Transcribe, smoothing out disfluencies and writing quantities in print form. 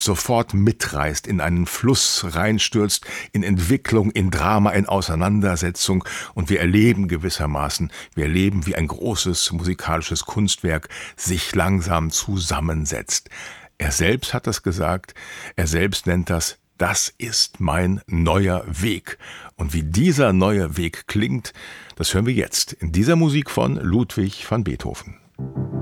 sofort mitreißt, in einen Fluss reinstürzt, in Entwicklung, in Drama, in Auseinandersetzung. Und wir erleben gewissermaßen, wie ein großes musikalisches Kunstwerk sich langsam zusammensetzt. Er selbst hat das gesagt, er selbst nennt das: Das ist mein neuer Weg. Und wie dieser neue Weg klingt, das hören wir jetzt in dieser Musik von Ludwig van Beethoven.